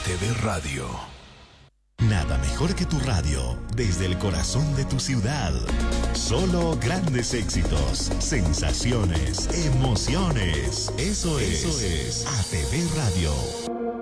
ATV Radio. Nada mejor que tu radio, desde el corazón de tu ciudad. Solo grandes éxitos, sensaciones, emociones. Eso es ATV Radio.